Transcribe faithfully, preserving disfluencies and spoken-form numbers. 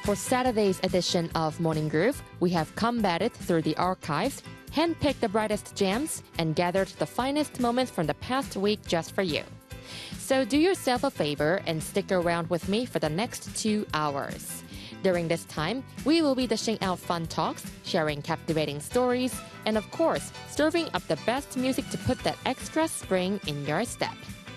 For Saturday's edition of Morning Groove, we have combated through the archives, handpicked the brightest gems, and gathered the finest moments from the past week just for you. So do yourself a favor and stick around with me for the next two hours. During this time, we will be dishing out fun talks, sharing captivating stories, and of course, serving up the best music to put that extra spring in your step.